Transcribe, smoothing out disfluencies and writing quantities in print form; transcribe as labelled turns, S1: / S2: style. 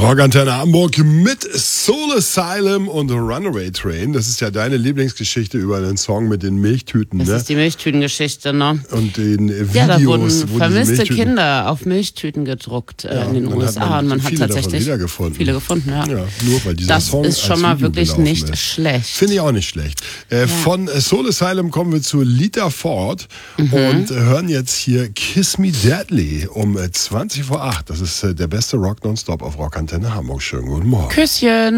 S1: Rockantenne Hamburg mit Soul Asylum und Runaway Train. Das ist ja deine Lieblingsgeschichte über den Song mit den Milchtüten,
S2: Das
S1: ne?
S2: ist die Milchtütengeschichte, ne?
S1: Und den Videos,
S2: Ja, da wurden
S1: wo
S2: vermisste
S1: diese
S2: Kinder auf Milchtüten gedruckt in den USA. Und man hat tatsächlich viele gefunden. Ja.
S1: Ja, nur weil dieser
S2: Das
S1: Song
S2: ist schon
S1: als
S2: mal
S1: Video
S2: wirklich
S1: gelaufen
S2: nicht
S1: ist.
S2: schlecht.
S1: Finde ich auch nicht schlecht. Von Soul Asylum kommen wir zu Lita Ford und hören jetzt hier Kiss Me Deadly um 20 vor 8. Das ist der beste Rock Nonstop auf Rockantenne Hamburg. Schönen guten Morgen.
S2: Küsschen.